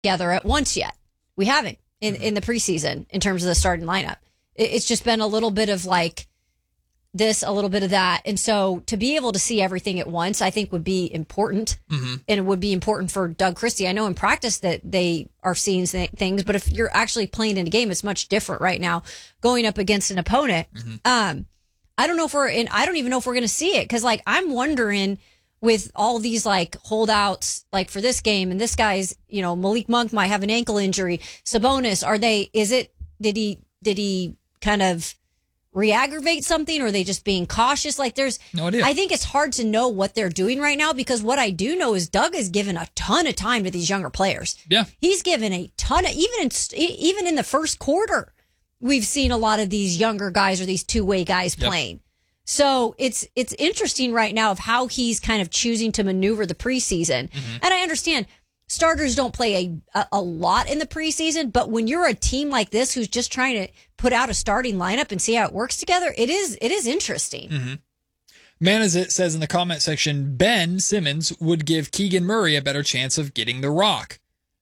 together at once yet. We haven't in the preseason in terms of the starting lineup. It's just been a little bit of like this, a little bit of that. And so to be able to see everything at once, I think would be important. And it would be important for Doug Christie. I know in practice that they are seeing things, but if you're actually playing in a game, it's much different right now going up against an opponent. I don't know if I don't even know if we're going to see it. Cause like, I'm wondering with all these like holdouts, like for this game and this guy's, Malik Monk might have an ankle injury. Sabonis, did he kind of re-aggravate something, or are they just being cautious? Like there's no idea. I think it's hard to know what they're doing right now, because what I do know is Doug has given a ton of time to these younger players. Yeah. He's given a ton of, even in the first quarter, we've seen a lot of these younger guys or these two-way guys playing. So it's interesting right now of how he's kind of choosing to maneuver the preseason. And I understand starters don't play a lot in the preseason, but when you're a team like this who's just trying to put out a starting lineup and see how it works together, it is interesting. Manazit says in the comment section, Ben Simmons would give Keegan Murray a better chance of getting the rock.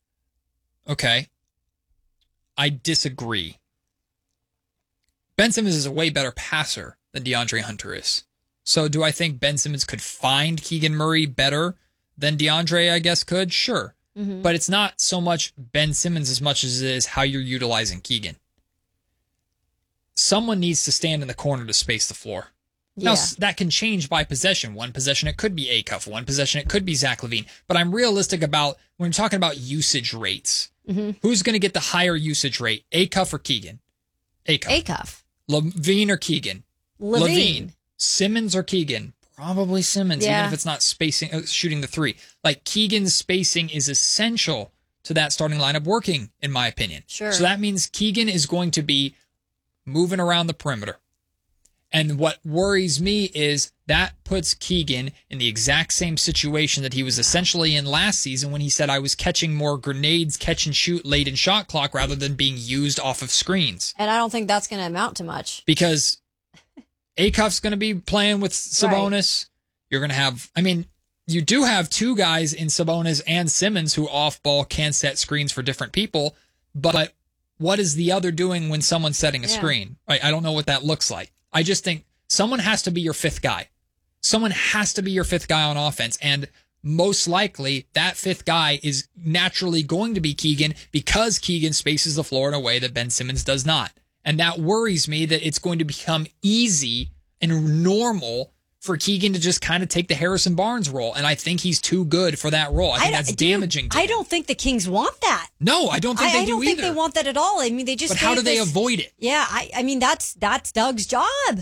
Okay. I disagree. Ben Simmons is a way better passer than DeAndre Hunter is. So do I think Ben Simmons could find Keegan Murray better than DeAndre, I guess, could? Sure. But it's not so much Ben Simmons as much as it is how you're utilizing Keegan. Someone needs to stand in the corner to space the floor. Now, that can change by possession. One possession, it could be Acuff. One possession, it could be Zach LaVine. But I'm realistic about, when we're talking about usage rates, who's going to get the higher usage rate, Acuff or Keegan? Acuff. LaVine or Keegan? LaVine. Simmons or Keegan? Probably Simmons, even if it's not shooting the three. Like, Keegan's spacing is essential to that starting lineup working, in my opinion. Sure. So that means Keegan is going to be moving around the perimeter. And what worries me is that puts Keegan in the exact same situation that he was essentially in last season when he said, I was catching more grenades, catch and shoot late in shot clock rather than being used off of screens. And I don't think that's going to amount to much. Because Acuff's going to be playing with Sabonis. Right. You're going to have, you do have two guys in Sabonis and Simmons who off ball can set screens for different people. But what is the other doing when someone's setting a screen? Right? I don't know what that looks like. I just think someone has to be your fifth guy. Someone has to be your fifth guy on offense. And most likely that fifth guy is naturally going to be Keegan, because Keegan spaces the floor in a way that Ben Simmons does not. And that worries me, that it's going to become easy and normal for Keegan to just kind of take the Harrison Barnes role. And I think he's too good for that role. I think that's damaging to him. I don't think the Kings want that. No, I don't think they do either. I don't think they want that at all. They just. But how do they avoid it? Yeah, that's Doug's job.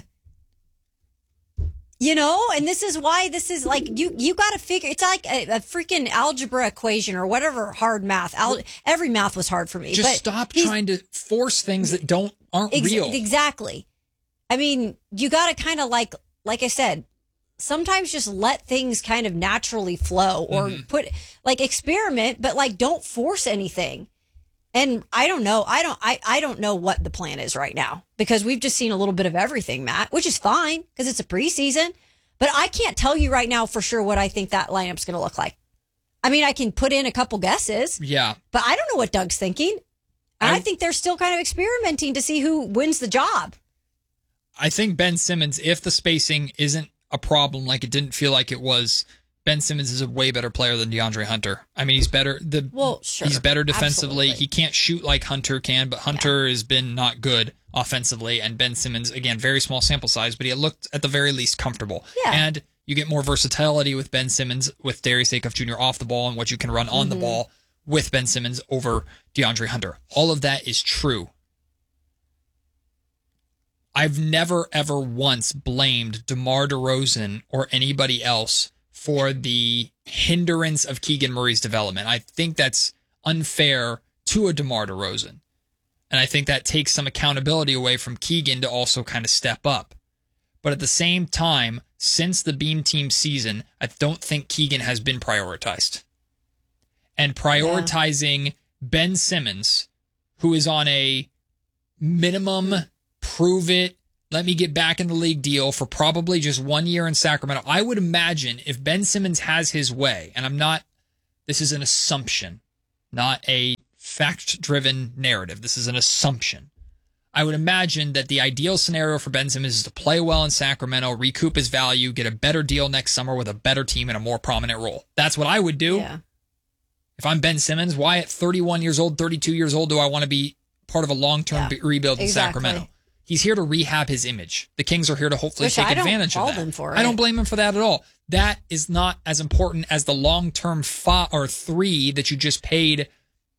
And this is why this is like, you got to figure, it's like a freaking algebra equation or whatever hard math. Every math was hard for me. Just stop trying to force things that aren't real. Exactly. You got to kind of like I said, sometimes just let things kind of naturally flow, or experiment, but don't force anything. And I don't know. I don't know what the plan is right now, because we've just seen a little bit of everything, Matt, which is fine because it's a preseason. But I can't tell you right now for sure what I think that lineup's going to look like. I can put in a couple guesses. Yeah. But I don't know what Doug's thinking. I think they're still kind of experimenting to see who wins the job. I think Ben Simmons, if the spacing isn't a problem like it didn't feel like it was, Ben Simmons is a way better player than DeAndre Hunter. He's better. Sure. He's better defensively. Absolutely. He can't shoot like Hunter can, but Hunter has been not good offensively. And Ben Simmons, again, very small sample size, but he looked at the very least comfortable. Yeah. And you get more versatility with Ben Simmons, with Darius Acuff Jr. off the ball, and what you can run on the ball with Ben Simmons over DeAndre Hunter. All of that is true. I've never, ever once blamed DeMar DeRozan or anybody else for the hindrance of Keegan Murray's development. I think that's unfair to a DeMar DeRozan. And I think that takes some accountability away from Keegan to also kind of step up. But at the same time, since the Beam Team season, I don't think Keegan has been prioritized. And prioritizing Ben Simmons, who is on a minimum prove it, let me get back in the league deal for probably just 1 year in Sacramento. I would imagine if Ben Simmons has his way, and this is an assumption, not a fact-driven narrative. This is an assumption. I would imagine that the ideal scenario for Ben Simmons is to play well in Sacramento, recoup his value, get a better deal next summer with a better team and a more prominent role. That's what I would do. Yeah. If I'm Ben Simmons, why at 31 years old, 32 years old, do I want to be part of a long-term rebuild in Sacramento? He's here to rehab his image. The Kings are here to hopefully take advantage of that. I don't blame him for that at all. That is not as important as the long-term 3 that you just paid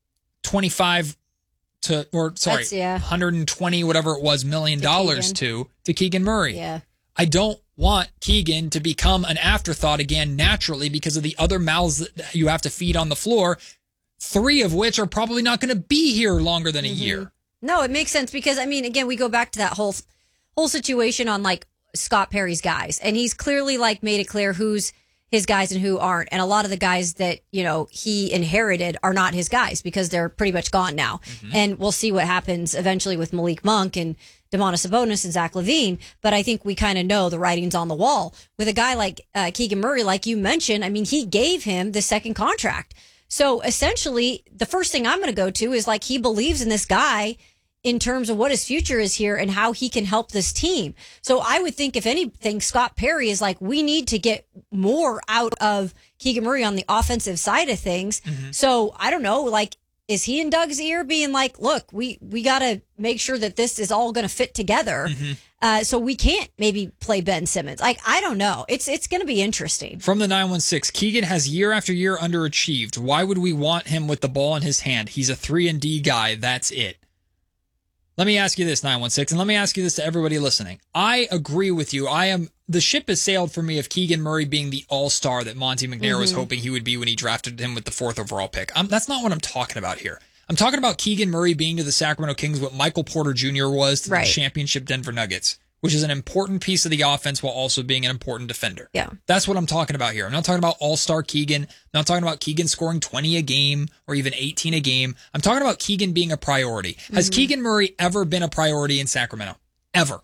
120 whatever it was $1 million to Keegan Murray. Yeah. I don't want Keegan to become an afterthought again naturally because of the other mouths that you have to feed on the floor, 3 of which are probably not going to be here longer than a year. No, it makes sense because, I mean, again, we go back to that whole situation on like Scott Perry's guys, and he's clearly like made it clear who's his guys and who aren't. And a lot of the guys that, you know, he inherited are not his guys because they're pretty much gone now. And we'll see what happens eventually with Malik Monk and Domantas Sabonis and Zach LaVine. But I think we kind of know the writing's on the wall. With a guy like Keegan Murray, like you mentioned, I mean, he gave him the second contract. So essentially, the first thing I'm going to go to is like he believes in this guy in terms of what his future is here and how he can help this team. So I would think, if anything, Scott Perry is like, we need to get more out of Keegan Murray on the offensive side of things. So I don't know, like, is he in Doug's ear being like, look, we got to make sure that this is all going to fit together. So we can't maybe play Ben Simmons. Like, I don't know. It's going to be interesting. From the 916, Keegan has year after year underachieved. Why would we want him with the ball in his hand? He's a 3-and-D guy. That's it. Let me ask you this, 916, and let me ask you this to everybody listening. I agree with you. The ship has sailed for me of Keegan Murray being the all-star that Monte McNair was hoping he would be when he drafted him with the 4th overall pick. That's not what I'm talking about here. I'm talking about Keegan Murray being to the Sacramento Kings what Michael Porter Jr. was to the championship Denver Nuggets, which is an important piece of the offense while also being an important defender. Yeah. That's what I'm talking about here. I'm not talking about all-star Keegan. I'm not talking about Keegan scoring 20 a game or even 18 a game. I'm talking about Keegan being a priority. Has Keegan Murray ever been a priority in Sacramento? Ever?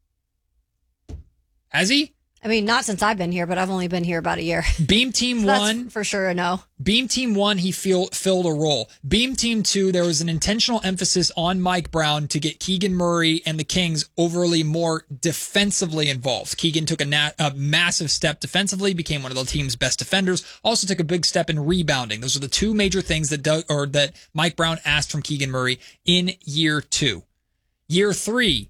Has he? I mean, not since I've been here, but I've only been here about a year. Beam Team 1. That's for sure a no. Beam Team 1, he filled a role. Beam Team 2, there was an intentional emphasis on Mike Brown to get Keegan Murray and the Kings overly more defensively involved. Keegan took a massive step defensively, became one of the team's best defenders, also took a big step in rebounding. Those are the 2 major things that Mike Brown asked from Keegan Murray in year 2. Year 3,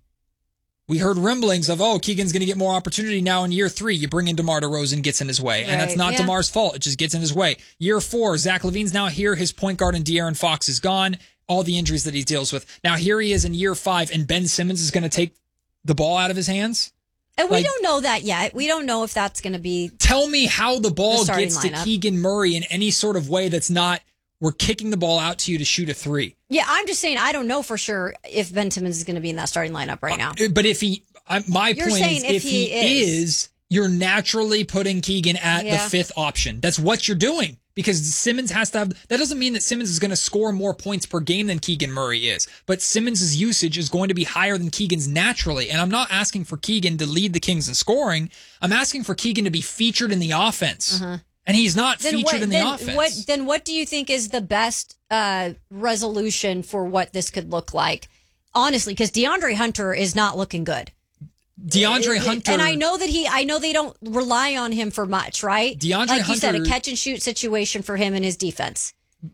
we heard rumblings of, Keegan's going to get more opportunity now in year 3. You bring in DeMar DeRozan, gets in his way. And that's not DeMar's fault. It just gets in his way. Year 4, Zach LaVine's now here. His point guard and De'Aaron Fox is gone. All the injuries that he deals with. Now here he is in year 5, and Ben Simmons is going to take the ball out of his hands. And we don't know that yet. We don't know if that's going to be. Tell me how the ball gets to Keegan Murray in any sort of way that's not, we're kicking the ball out to you to shoot a 3. Yeah, I'm just saying I don't know for sure if Ben Simmons is going to be in that starting lineup right now. But if my point is, if he is, you're naturally putting Keegan at the 5th option. That's what you're doing because Simmons has to have. That doesn't mean that Simmons is going to score more points per game than Keegan Murray is, but Simmons' usage is going to be higher than Keegan's naturally. And I'm not asking for Keegan to lead the Kings in scoring. I'm asking for Keegan to be featured in the offense. And he's not featured in the offense. Then what do you think is the best resolution for what this could look like? Honestly, because DeAndre Hunter is not looking good. DeAndre Hunter. And I know they don't rely on him for much, right? Like you said, a catch and shoot situation for him and his defense.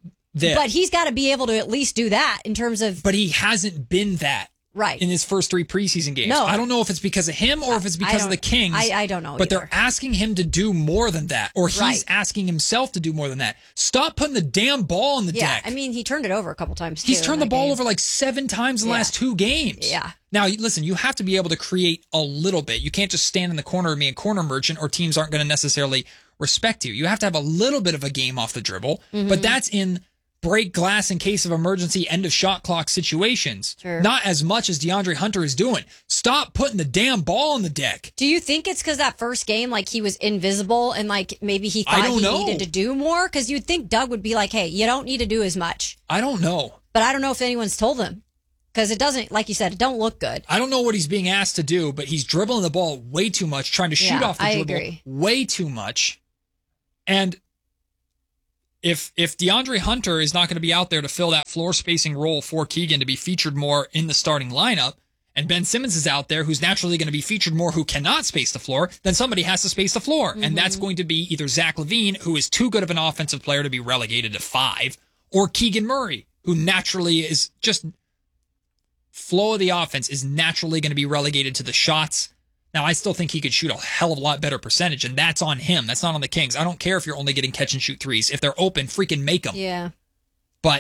But he's got to be able to at least do that in terms of. But he hasn't been that. Right. In his first 3 preseason games. No. I don't know if it's because of him or if it's because of the Kings. I don't know. But they're asking him to do more than that. Or he's asking himself to do more than that. Stop putting the damn ball on the deck. I mean, he turned it over a couple times, too. He's turned the ball over like 7 times in the last 2 games. Yeah. Now, listen, you have to be able to create a little bit. You can't just stand in the corner and be a corner merchant or teams aren't going to necessarily respect you. You have to have a little bit of a game off the dribble. But that's in break glass in case of emergency end of shot clock situations. Sure. Not as much as DeAndre Hunter is doing. Stop putting the damn ball on the deck. Do you think it's because that first game, like he was invisible and like maybe he thought he needed to do more? Because you'd think Doug would be like, hey, you don't need to do as much. I don't know. But I don't know if anyone's told him. Because it doesn't, like you said, it don't look good. I don't know what he's being asked to do, but he's dribbling the ball way too much, trying to shoot off the dribble way too much. And if DeAndre Hunter is not going to be out there to fill that floor spacing role for Keegan to be featured more in the starting lineup, and Ben Simmons is out there who's naturally going to be featured more who cannot space the floor, then somebody has to space the floor. Mm-hmm. And that's going to be either Zach LaVine, who is too good of an offensive player to be relegated to 5, or Keegan Murray, who naturally is just flow of the offense is naturally going to be relegated to the shots. Now, I still think he could shoot a hell of a lot better percentage, and that's on him. That's not on the Kings. I don't care if you're only getting catch and shoot threes. If they're open, freaking make them. Yeah. But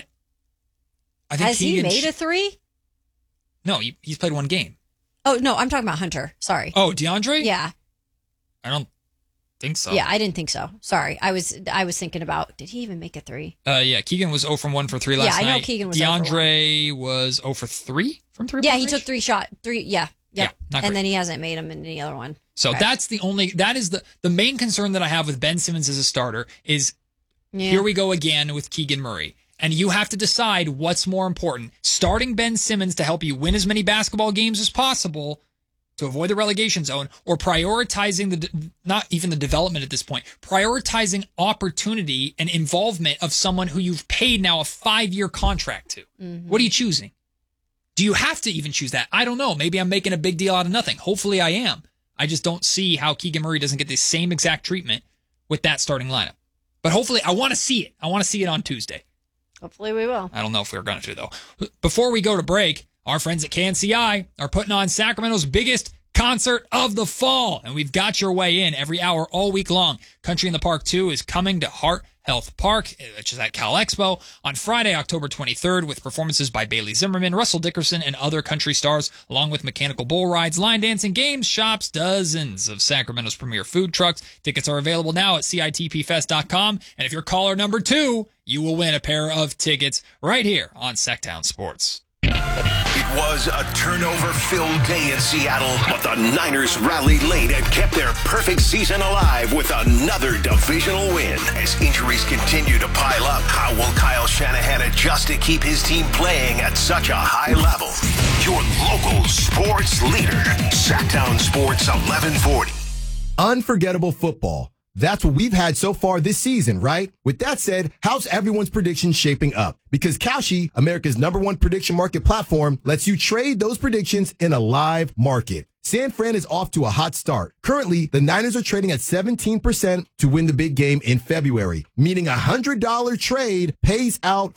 I think has he made a 3? No, he's played 1 game. Oh, no, I'm talking about Hunter. Sorry. Oh, DeAndre? Yeah. I don't think so. Yeah, I didn't think so. Sorry. I was thinking about, did he even make a 3? Yeah, Keegan was 0 from 1 for 3 last night. Yeah, I know Keegan was DeAndre was 0 for 3 from 3. Yeah, he took 3 shots. 3, yeah. Yeah, not great. And then he hasn't made them in any other one. So that is the main concern that I have with Ben Simmons as a starter is here we go again with Keegan Murray. And you have to decide what's more important. Starting Ben Simmons to help you win as many basketball games as possible to avoid the relegation zone, or prioritizing not even the development at this point, prioritizing opportunity and involvement of someone who you've paid now a 5-year contract to. Mm-hmm. What are you choosing? Do you have to even choose that? I don't know. Maybe I'm making a big deal out of nothing. Hopefully I am. I just don't see how Keegan Murray doesn't get the same exact treatment with that starting lineup. But hopefully I want to see it. I want to see it on Tuesday. Hopefully we will. I don't know if we're going to, though. Before we go to break, our friends at KNCI are putting on Sacramento's biggest concert of the fall, and we've got your way in every hour all week long. Country in the Park 2 is coming to Heart Health Park, which is at Cal Expo, on Friday, October 23rd, with performances by Bailey Zimmerman, Russell Dickerson, and other country stars, along with mechanical bull rides, line dancing, games, shops, dozens of Sacramento's premier food trucks. Tickets are available now at CITPfest.com, and if you're caller number 2, you will win a pair of tickets right here on Sacktown Sports. It was a turnover-filled day in Seattle, but the Niners rallied late and kept their perfect season alive with another divisional win. As injuries continue to pile up, how will Kyle Shanahan adjust to keep his team playing at such a high level? Your local sports leader, Sacktown Sports 1140. Unforgettable football. That's what we've had so far this season, right? With that said, how's everyone's predictions shaping up? Because Kalshi, America's #1 prediction market platform, lets you trade those predictions in a live market. San Fran is off to a hot start. Currently, the Niners are trading at 17% to win the big game in February, meaning a $100 trade pays out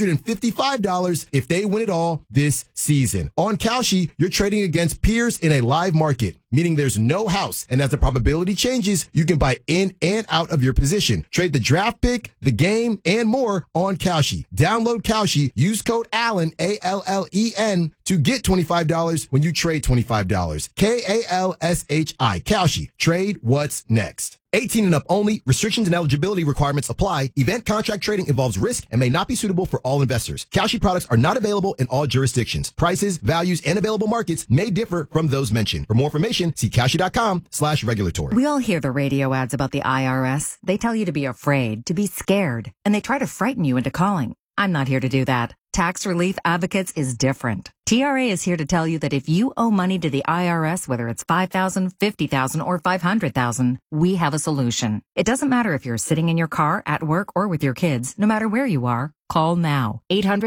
$555 if they win it all this season. On Kalshi, you're trading against peers in a live market, meaning there's no house. And as the probability changes, you can buy in and out of your position. Trade the draft pick, the game, and more on Kalshi. Download Kalshi, use code ALLEN, ALLEN, to get $25 when you trade $25. KALSHI, Kalshi. Trade what's next. 18 and up only. Restrictions and eligibility requirements apply. Event contract trading involves risk and may not be suitable for all investors. Kalshi products are not available in all jurisdictions. Prices, values, and available markets may differ from those mentioned. For more information, see Kalshi.com/regulatory. We all hear the radio ads about the IRS. They tell you to be afraid, to be scared, and they try to frighten you into calling. I'm not here to do that. Tax Relief Advocates is different. TRA is here to tell you that if you owe money to the IRS, whether it's $5,000, $50,000, or $500,000, we have a solution. It doesn't matter if you're sitting in your car, at work, or with your kids. No matter where you are, call now.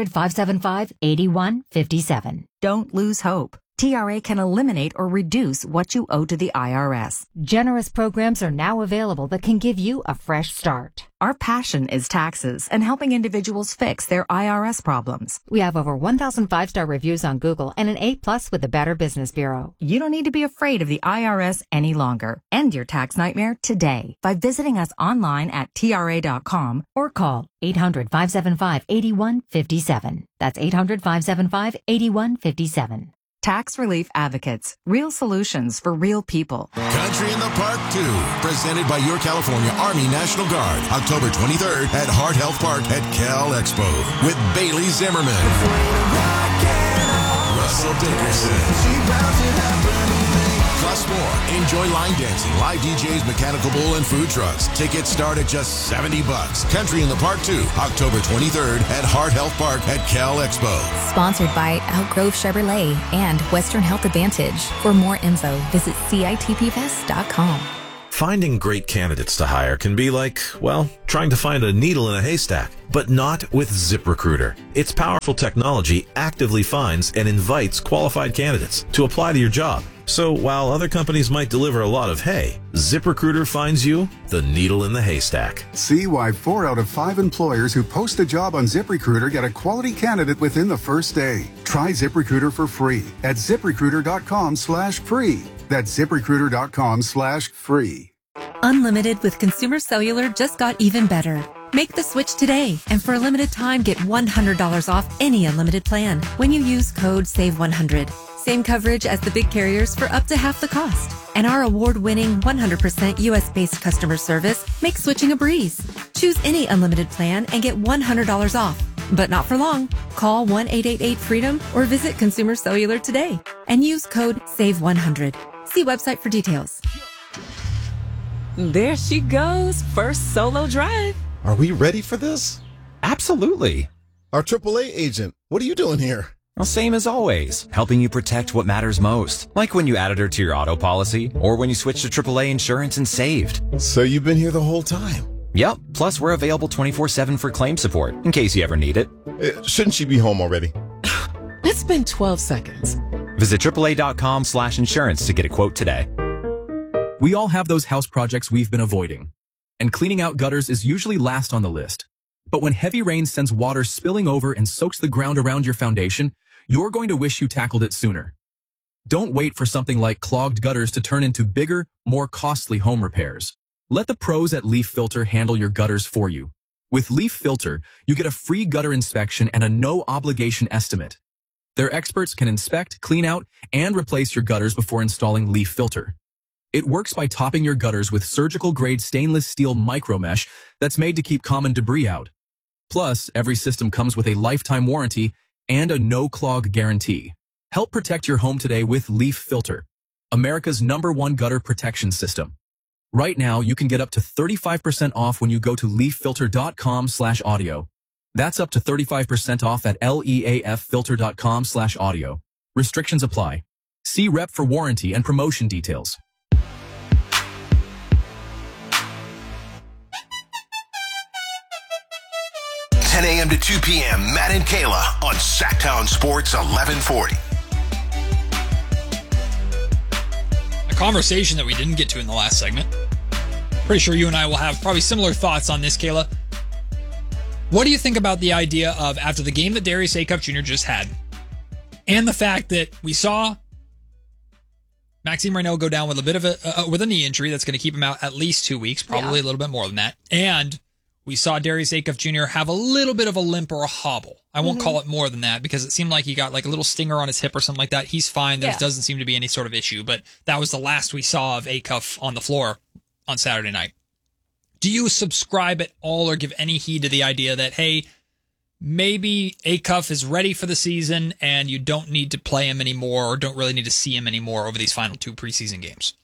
800-575-8157. Don't lose hope. TRA can eliminate or reduce what you owe to the IRS. Generous programs are now available that can give you a fresh start. Our passion is taxes and helping individuals fix their IRS problems. We have over 1,000 5-star reviews on Google and an A+ with the Better Business Bureau. You don't need to be afraid of the IRS any longer. End your tax nightmare today by visiting us online at TRA.com or call 800-575-8157. That's 800-575-8157. Tax Relief Advocates. Real solutions for real people. Country in the Park 2, presented by your California Army National Guard, October 23rd at Heart Health Park at Cal Expo with Bailey Zimmerman, Russell Dickerson. Plus more. Enjoy line dancing, live DJs, mechanical bull, and food trucks. Tickets start at just $70. Country in the Park 2, October 23rd at Heart Health Park at Cal Expo. Sponsored by Outgrove Chevrolet and Western Health Advantage. For more info, visit CITPfest.com. Finding great candidates to hire can be like, well, trying to find a needle in a haystack, but not with ZipRecruiter. Its powerful technology actively finds and invites qualified candidates to apply to your job. So while other companies might deliver a lot of hay, ZipRecruiter finds you the needle in the haystack. See why 4 out of 5 employers who post a job on ZipRecruiter get a quality candidate within the first day. Try ZipRecruiter for free at ZipRecruiter.com/free. That's ZipRecruiter.com/free. Unlimited with Consumer Cellular just got even better. Make the switch today, and for a limited time, get $100 off any unlimited plan when you use code SAVE100. Same coverage as the big carriers for up to half the cost. And our award-winning 100% US-based customer service makes switching a breeze. Choose any unlimited plan and get $100 off. But not for long. Call 1-888-FREEDOM or visit Consumer Cellular today and use code SAVE100. See website for details. There she goes, first solo drive. Are we ready for this? Absolutely. Our AAA agent, what are you doing here? Well, same as always, helping you protect what matters most. Like when you added her to your auto policy, or when you switched to AAA insurance and saved. So you've been here the whole time? Yep, plus we're available 24/7 for claim support, in case you ever need it. Shouldn't she be home already? It's been 12 seconds. Visit AAA.com/insurance to get a quote today. We all have those house projects we've been avoiding, and cleaning out gutters is usually last on the list. But when heavy rain sends water spilling over and soaks the ground around your foundation, you're going to wish you tackled it sooner. Don't wait for something like clogged gutters to turn into bigger, more costly home repairs. Let the pros at Leaf Filter handle your gutters for you. With Leaf Filter, you get a free gutter inspection and a no-obligation estimate. Their experts can inspect, clean out, and replace your gutters before installing Leaf Filter. It works by topping your gutters with surgical-grade stainless steel micromesh that's made to keep common debris out. Plus, every system comes with a lifetime warranty and a no-clog guarantee. Help protect your home today with Leaf Filter, America's #1 gutter protection system. Right now, you can get up to 35% off when you go to leaffilter.com/audio. That's up to 35% off at leaffilter.com/audio. Restrictions apply. See rep for warranty and promotion details. $10 a.m. to 2 p.m. Matt and Kayla on Sacktown Sports 1140. A conversation that we didn't get to in the last segment. Pretty sure you and I will have probably similar thoughts on this, Kayla. What do you think about the idea of, after the game that Darius Acuff Jr. just had, and the fact that we saw Maxime Renaud go down with a bit of a knee injury that's going to keep him out at least 2 weeks, probably a little bit more than that, and we saw Darius Acuff Jr. have a little bit of a limp or a hobble. I won't call it more than that because it seemed like he got like a little stinger on his hip or something like that. He's fine. There doesn't seem to be any sort of issue, but that was the last we saw of Acuff on the floor on Saturday night. Do you subscribe at all or give any heed to the idea that, hey, maybe Acuff is ready for the season and you don't need to play him anymore or don't really need to see him anymore over these final 2 preseason games?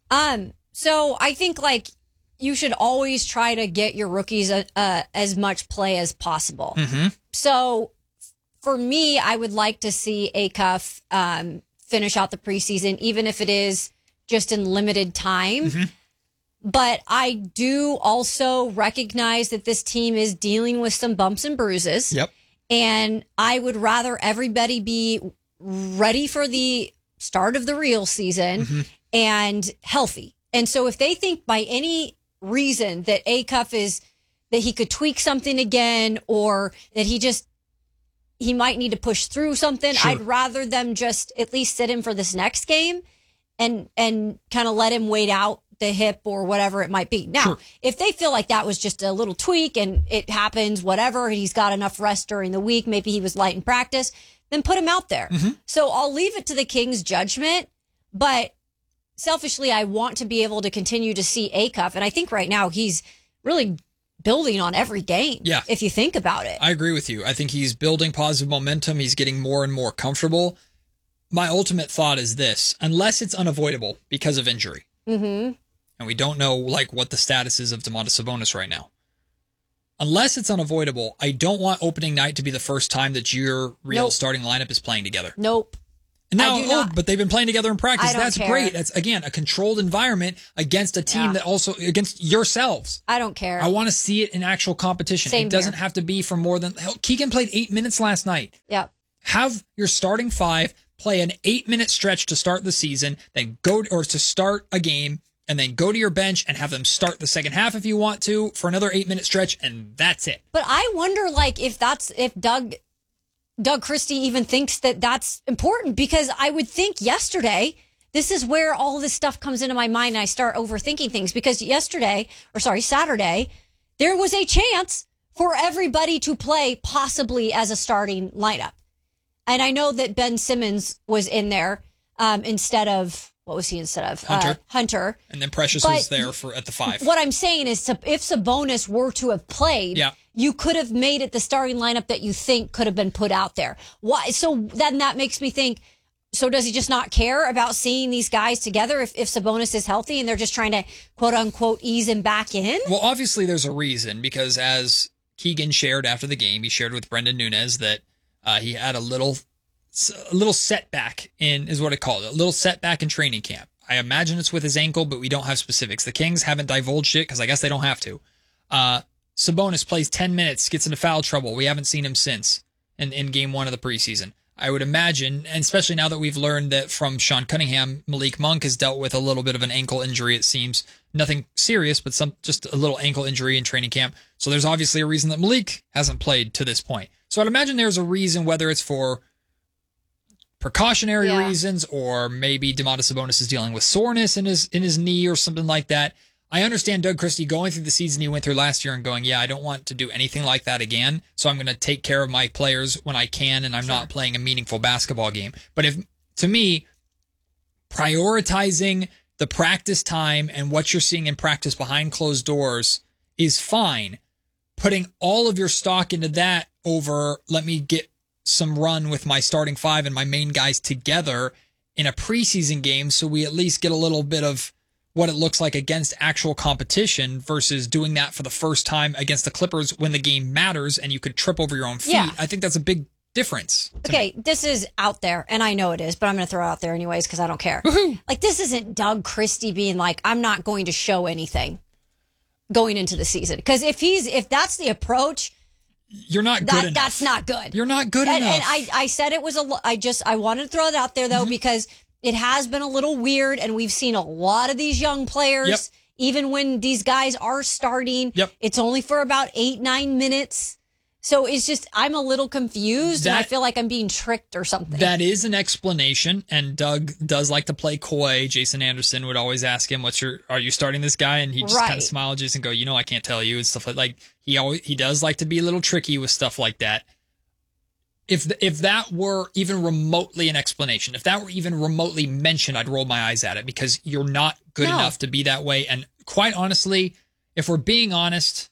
So I think like you should always try to get your rookies as much play as possible. So for me, I would like to see Acuff finish out the preseason, even if it is just in limited time. But I do also recognize that this team is dealing with some bumps and bruises. Yep. And I would rather everybody be ready for the start of the real season and healthy. And so if they think by any reason that Acuff is, that he could tweak something again, or that he might need to push through something, I'd rather them just at least sit him for this next game and kind of let him wait out the hip or whatever it might be. Now, if they feel like that was just a little tweak and it happens, whatever, he's got enough rest during the week, maybe he was light in practice, then put him out there. So I'll leave it to the Kings' judgment, but selfishly, I want to be able to continue to see Acuff, and I think right now he's really building on every game. Yeah, if you think about it, I agree with you. I think he's building positive momentum. He's getting more and more comfortable. My ultimate thought is this: unless it's unavoidable because of injury, and we don't know like what the status is of Domantas Sabonis right now. Unless it's unavoidable, I don't want opening night to be the first time that your real starting lineup is playing together. And now, but they've been playing together in practice. I don't That's care. great. That's, again, a controlled environment against a team that also, against yourselves. I don't care. I want to see it in actual competition. Same it doesn't here. have to be for more than, hell, Keegan played 8 minutes last night. Yep. Have your starting 5 play an 8-minute stretch to start the season, then go, or to start a game, and then go to your bench and have them start the second half if you want to for another 8-minute stretch, and that's it. But I wonder, like, if Doug Christie even thinks that that's important, because I would think yesterday, this is where all this stuff comes into my mind and I start overthinking things, because Saturday, there was a chance for everybody to play possibly as a starting lineup. And I know that Ben Simmons was in there instead of, what was he instead of? Hunter. And then Precious was there at the 5. What I'm saying is, if Sabonis were to have played, you could have made it the starting lineup that you think could have been put out there. Why? So then that makes me think, so does he just not care about seeing these guys together if Sabonis is healthy and they're just trying to, quote unquote, ease him back in? Well, obviously there's a reason, because as Keegan shared after the game, he shared with Brendan Nunez that he had a little setback is what I called it, a little setback in training camp. I imagine it's with his ankle, but we don't have specifics. The Kings haven't divulged it because I guess they don't have to. Sabonis plays 10 minutes, gets into foul trouble. We haven't seen him since in game 1 of the preseason. I would imagine, and especially now that we've learned that from Sean Cunningham, Malik Monk has dealt with a little bit of an ankle injury, it seems. Nothing serious, but just a little ankle injury in training camp. So there's obviously a reason that Malik hasn't played to this point. So I'd imagine there's a reason, whether it's for precautionary reasons, or maybe Domantas Sabonis is dealing with soreness in his knee or something like that. I understand Doug Christie going through the season he went through last year and going, I don't want to do anything like that again, so I'm going to take care of my players when I can, and I'm not playing a meaningful basketball game. But to me, prioritizing the practice time and what you're seeing in practice behind closed doors is fine. Putting all of your stock into that over, let me get some run with my starting 5 and my main guys together in a preseason game, so we at least get a little bit of what it looks like against actual competition, versus doing that for the first time against the Clippers when the game matters and you could trip over your own feet. Yeah. I think that's a big difference. Okay, this is out there, and I know it is, but I'm going to throw it out there anyways because I don't care. Like, this isn't Doug Christie being like, I'm not going to show anything going into the season. Because if that's the approach, you're not good enough. That's not good. You're not good enough. And I said it was I wanted to throw it out there though, because it has been a little weird, and we've seen a lot of these young players, even when these guys are starting, it's only for about 8-9 minutes. So it's just, I'm a little confused, and I feel like I'm being tricked or something. That is an explanation, and Doug does like to play coy. Jason Anderson would always ask him, are you starting this guy? And he just kind of smile at Jason and go, I can't tell you, and stuff like he does like to be a little tricky with stuff like that. If that were even remotely an explanation, if that were even remotely mentioned, I'd roll my eyes at it, because you're not good enough to be that way. And quite honestly, if we're being honest,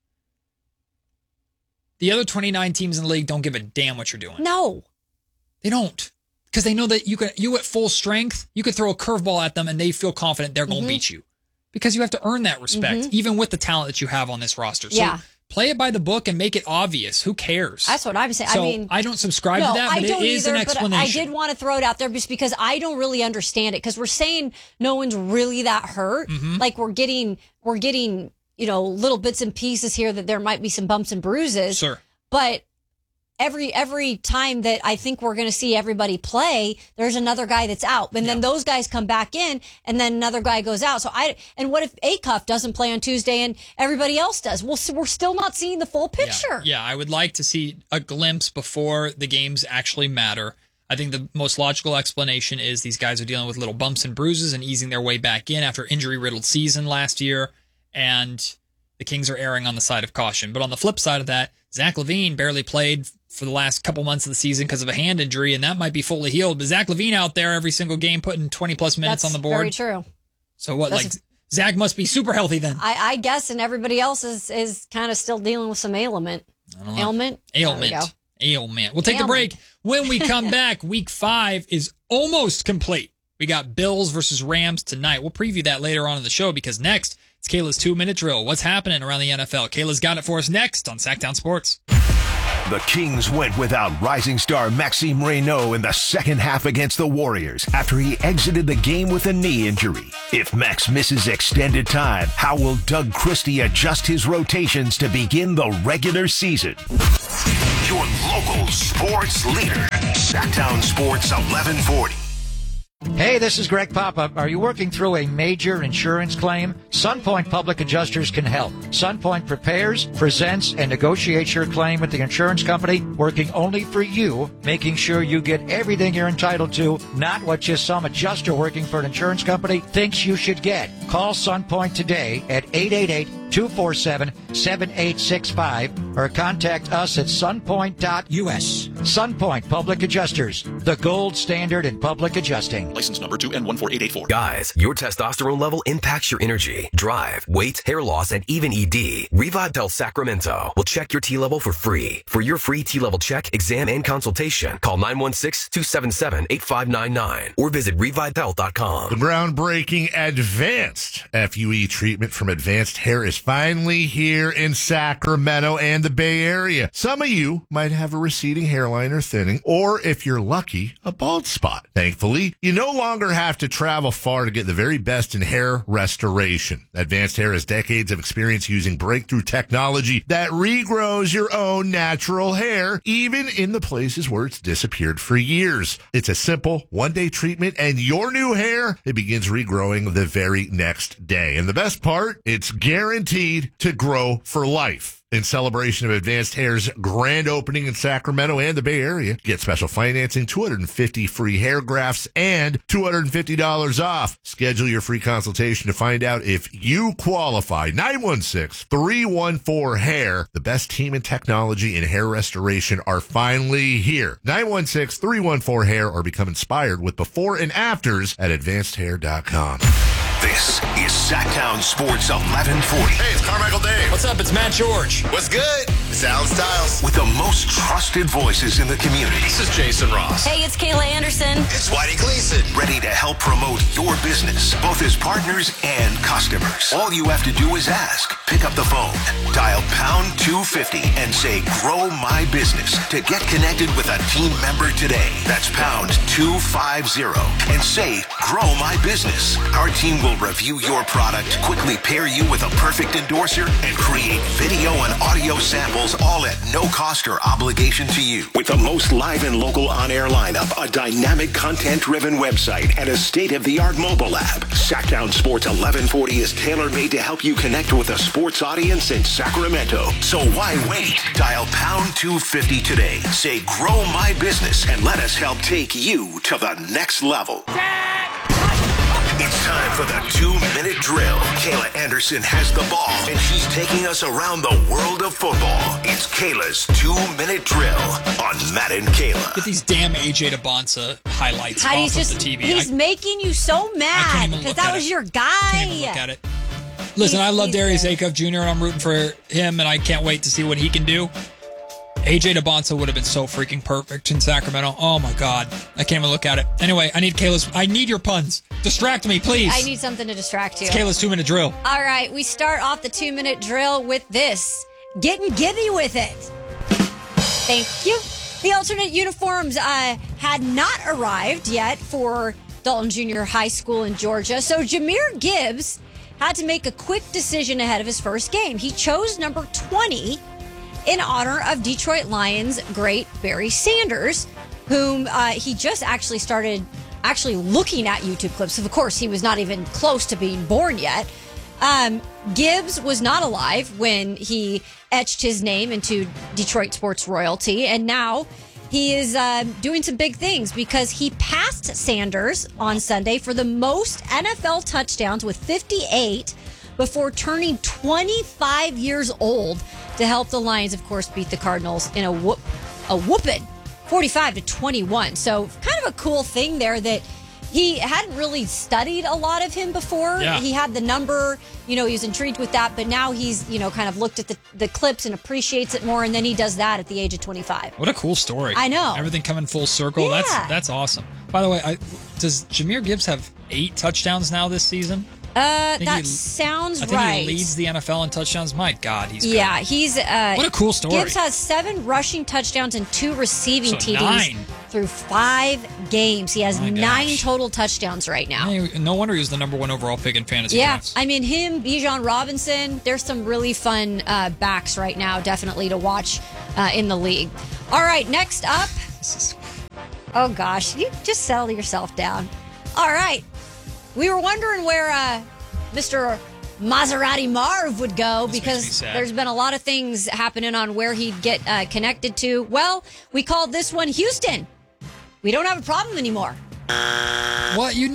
the other 29 teams in the league don't give a damn what you're doing. No. They don't. Because they know that you at full strength, you could throw a curveball at them and they feel confident they're going to beat you. Because you have to earn that respect, even with the talent that you have on this roster. So play it by the book and make it obvious. Who cares? That's what I'm saying. So I don't subscribe to that, but it is an explanation. But I did want to throw it out there just because I don't really understand it. Because we're saying no one's really that hurt. Like we're getting little bits and pieces here that there might be some bumps and bruises. Sure. But every time that I think we're going to see everybody play, there's another guy that's out. And then those guys come back in, and then another guy goes out. And what if Acuff doesn't play on Tuesday and everybody else does? Well, we're still not seeing the full picture. Yeah, I would like to see a glimpse before the games actually matter. I think the most logical explanation is these guys are dealing with little bumps and bruises and easing their way back in after injury-riddled season last year, and the Kings are erring on the side of caution. But on the flip side of that, Zach LaVine barely played for the last couple months of the season because of a hand injury, and that might be fully healed. But Zach LaVine out there every single game putting 20-plus minutes on the board. That's very true. So what, Zach must be super healthy then. I guess, and everybody else is kind of still dealing with some ailment. Ailment. We'll take a break. When we come back, Week 5 is almost complete. We got Bills versus Rams tonight. We'll preview that later on in the show, because next, it's Kayla's 2-minute drill. What's happening around the NFL? Kayla's got it for us next on Sacktown Sports. The Kings went without rising star Maxime Reynaud in the second half against the Warriors after he exited the game with a knee injury. If Max misses extended time, how will Doug Christie adjust his rotations to begin the regular season? Your local sports leader, Sacktown Sports 1140. Hey, this is Greg Papa. Are you working through a major insurance claim? SunPoint Public Adjusters can help. SunPoint prepares, presents, and negotiates your claim with the insurance company, working only for you, making sure you get everything you're entitled to, not what just some adjuster working for an insurance company thinks you should get. Call SunPoint today at 888-247-7865 or contact us at sunpoint.us. SunPoint Public Adjusters, the gold standard in public adjusting. License number 2N14884. Guys, your testosterone level impacts your energy, drive, weight, hair loss, and even ED. Revive Health Sacramento will check your T level for free. For your free T level check, exam, and consultation, call 916-277-8599 or visit revivehealth.com. The groundbreaking advanced FUE treatment from Advanced Hair is finally here in Sacramento and the Bay Area. Some of you might have a receding hairline or thinning, or if you're lucky, a bald spot. Thankfully, you no longer have to travel far to get the very best in hair restoration. Advanced Hair has decades of experience using breakthrough technology that regrows your own natural hair, even in the places where it's disappeared for years. It's a simple one-day treatment, and your new hair, it begins regrowing the very next day. And the best part, it's guaranteed to grow for life. In celebration of Advanced Hair's grand opening in Sacramento and the Bay Area, get special financing, 250 free hair grafts, and $250 off. Schedule your free consultation to find out if you qualify. 916-314-HAIR. The best team in technology and hair restoration are finally here. 916-314-HAIR, or become inspired with before and afters at advancedhair.com. This is Sacktown Sports 1140. Hey, it's Carmichael Dave. What's up? It's Matt George. What's good? It's Alan Styles. With the most trusted voices in the community. This is Jason Ross. Hey, it's Kayla Anderson. It's Whitey Gleason. Ready to help promote your business, both as partners and customers. All you have to do is ask. Pick up the phone, dial pound 250 and say, grow my business to get connected with a team member today. That's pound 250 and say, grow my business. Our team will review your product, quickly pair you with a perfect endorser, and create video and audio samples, all at no cost or obligation to you. With the most live and local on-air lineup, a dynamic content-driven website, and a state-of-the-art mobile app, Sacktown Sports 1140 is tailor-made to help you connect with a sports audience in Sacramento. So why wait? Dial pound 250 today. Say, grow my business, and let us help take you to the next level. It's time for the 2-minute drill. Kayla Anderson has the ball, and she's taking us around the world of football. It's Kayla's 2-minute drill on Matt and Kayla. Get these damn AJ DeBonsa highlights off He's of the TV. He's making you so mad because that was your guy. I can't even look at it. Listen, I love Darius Acuff Jr., and I'm rooting for him, and I can't wait to see what he can do. AJ DeBonsa would have been so freaking perfect in Sacramento. Oh, my God. I can't even look at it. Anyway, I need your puns. Distract me, please. I need something to distract you. It's Kayla's 2-minute drill. All right, we start off the 2-minute drill with this. Getting giddy with it. Thank you. The alternate uniforms had not arrived yet for Dalton Junior High School in Georgia, so Jahmyr Gibbs had to make a quick decision ahead of his first game. He chose number 20 in honor of Detroit Lions great Barry Sanders, whom he just actually started looking at YouTube clips. Of course, he was not even close to being born yet. Gibbs was not alive when he etched his name into Detroit sports royalty, and now he is doing some big things because he passed Sanders on Sunday for the most NFL touchdowns with 58 before turning 25 years old to help the Lions, of course, beat the Cardinals in a whooping 45-21. So kind of a cool thing there that he hadn't really studied a lot of him before. Yeah. He had the number, he was intrigued with that, but now he's, kind of looked at the clips and appreciates it more, and then he does that at the age of 25. What a cool story. I know. Everything coming full circle. Yeah. That's awesome. By the way, does Jahmyr Gibbs have 8 touchdowns now this season? That sounds I think right. he leads the NFL in touchdowns. My God, he's good. Yeah, he's what a cool story. Gibbs has 7 rushing touchdowns and 2 receiving So TDs 9. through 5 games. He has My 9 gosh. total touchdowns right now. Hey, no wonder he was the number 1 overall pick in fantasy. Yeah, drafts. I mean him, Bijan Robinson. There's some really fun backs right now, definitely to watch in the league. All right, next up. Oh gosh, you just settle yourself down. All right, we were wondering where Mr. Maserati Marv would go because there's been a lot of things happening on where he'd get connected to. Well, we called this one Houston. We don't have a problem anymore. What? You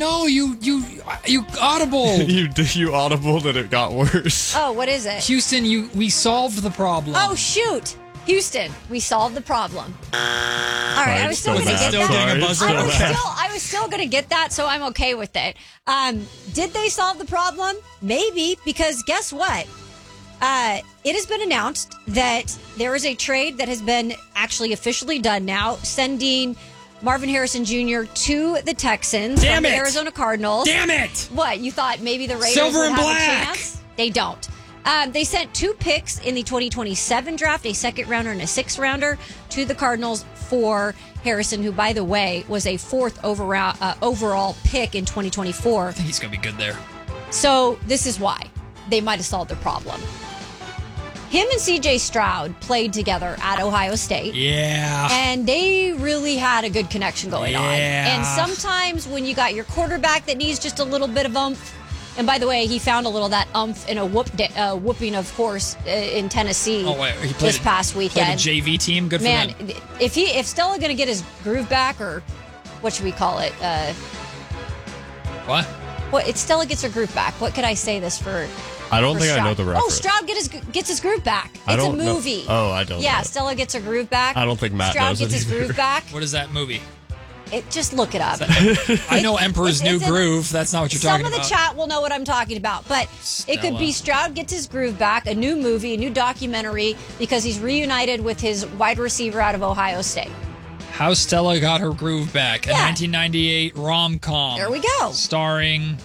audible. you audible that it got worse. Oh, what is it? Houston, we solved the problem. Oh, shoot. Houston, we solved the problem. All right, I was still going to get that. I was still going to get that, so I'm okay with it. Did they solve the problem? Maybe, because guess what? It has been announced that there is a trade that has been actually officially done now, sending Marvin Harrison Jr. to the Texans from the Arizona Cardinals. Damn it! What, you thought maybe the Raiders Silver would and have black. a chance? They don't. They sent 2 picks in the 2027 draft, a 2nd rounder and a 6th rounder, to the Cardinals for Harrison, who, by the way, was a 4th overall pick in 2024. I think he's going to be good there. So this is why they might have solved their problem. Him and C.J. Stroud played together at Ohio State. Yeah. And they really had a good connection going on. And sometimes when you got your quarterback that needs just a little bit of oomph, and by the way, he found a little of that umph in a whooping, of course, in Tennessee this past weekend. Played a JV team. Good for them. Man, if Stella going to get his groove back, or what should we call it? What? If Stella gets her groove back, what could I say this for? I don't think I know the reference. Oh, Stroud gets his groove back. I It's a don't know. movie. Oh, I don't Yeah, know. Stella gets her groove back. I don't think Matt Stroud knows gets it his either. groove back. What is that movie? Just look it up. I know Emperor's New Groove. That's not what you're talking Some about. of the chat will know what I'm talking about, but it could be Stroud gets his groove back, a new movie, a new documentary, because he's reunited with his wide receiver out of Ohio State. How Stella Got Her Groove Back, a 1998 rom-com. There we go. Starring...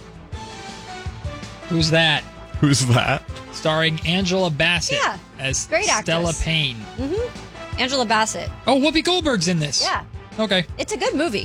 Who's that? Who's that? Starring Angela Bassett as great Stella actress. Payne. Mm-hmm. Angela Bassett. Oh, Whoopi Goldberg's in this. Yeah. Okay. It's a good movie.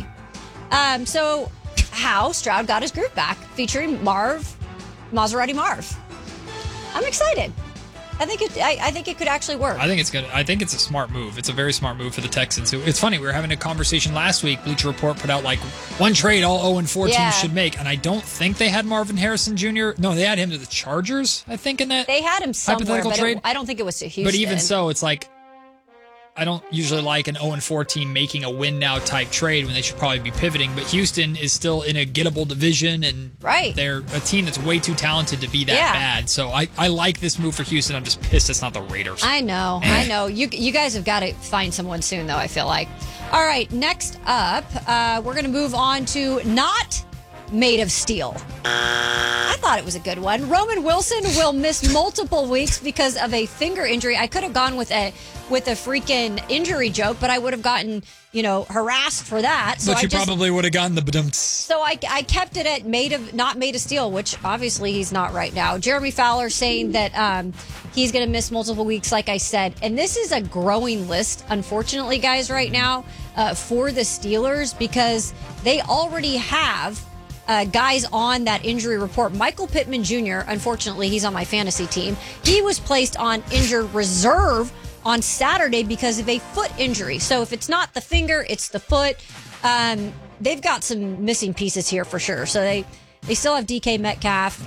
So how Stroud got his groove back, featuring Maserati Marv. I'm excited. I think it could actually work. I think it's good. I think it's a smart move. It's a very smart move for the Texans. It's funny. We were having a conversation last week. Bleacher Report put out like one trade all 0-4 teams should make, and I don't think they had Marvin Harrison Jr. No, they had him to the Chargers. I think in that they had him somewhere, hypothetical but trade. I don't think it was to Houston. But even so, it's like I don't usually like an 0-4 team making a win now type trade when they should probably be pivoting. But Houston is still in a gettable division, and they're a team that's way too talented to be that bad. So I like this move for Houston. I'm just pissed it's not the Raiders. I know. You guys have got to find someone soon, though, I feel like. All right, next up, we're going to move on to not made of steel. I thought it was a good one. Roman Wilson will miss multiple weeks because of a finger injury. I could have gone with a freaking injury joke, but I would have gotten, harassed for that. So But you probably would have gotten the badumts. So I kept it at not made of steel, which obviously he's not right now. Jeremy Fowler saying that he's going to miss multiple weeks, like I said. And this is a growing list, unfortunately, guys, right now for the Steelers, because they already have guys on that injury report. Michael Pittman Jr., unfortunately, he's on my fantasy team. He was placed on injured reserve on Saturday because of a foot injury. So if it's not the finger, it's the foot. They've got some missing pieces here for sure. So they still have DK Metcalf,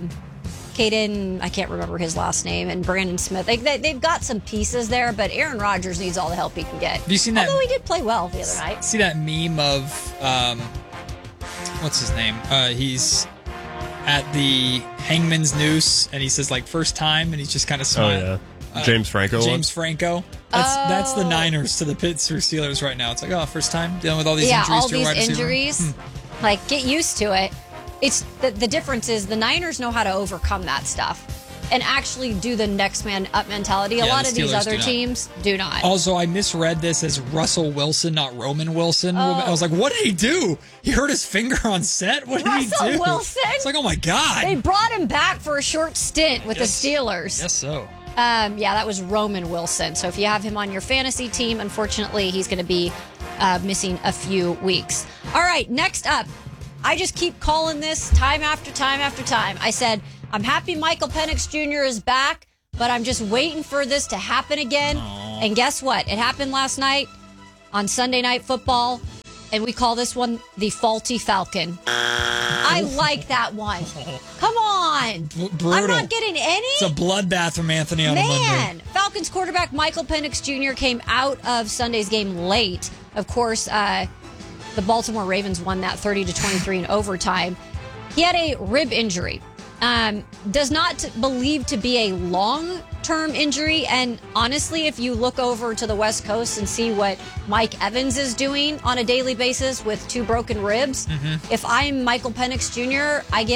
Caden, I can't remember his last name, and Brandon Smith. They've got some pieces there, but Aaron Rodgers needs all the help he can get. Have you seen that? Although he did play well the other night. See that meme of what's his name? He's at the hangman's noose, and he says like first time, and he's just kind of smiling. Oh yeah, James Franco. James Franco. That's the Niners to the Pittsburgh Steelers right now. It's like, first time dealing with all these injuries. All these injuries. Like, get used to it. It's the difference is the Niners know how to overcome that stuff. and actually do the next man up mentality. A Yeah, lot the of these Steelers other do not. teams do not. Also, I misread this as Russell Wilson, not Roman Wilson. Oh. I was like, what did he do? He hurt his finger on set? What did Russell he do? Wilson? It's like, oh my God. They brought him back for a short stint with Yes. the Steelers. Yes, so. Yeah, that was Roman Wilson. So if you have him on your fantasy team, unfortunately, he's going to be missing a few weeks. All right, next up, I just keep calling this time after time after time. I said, I'm happy Michael Penix Jr. is back, but I'm just waiting for this to happen again. And guess what? It happened last night on Sunday Night Football, and we call this one the Faulty Falcon. I like that one. Come on. Brutal. I'm not getting any. It's a bloodbath from Anthony on a Monday. Man, Falcons quarterback Michael Penix Jr. came out of Sunday's game late. Of course, the Baltimore Ravens won that 30-23 in overtime. He had a rib injury. Does not believe to be a long-term injury. And honestly, if you look over to the West Coast and see what Mike Evans is doing on a daily basis with 2 broken ribs, if I'm Michael Penix Jr., I get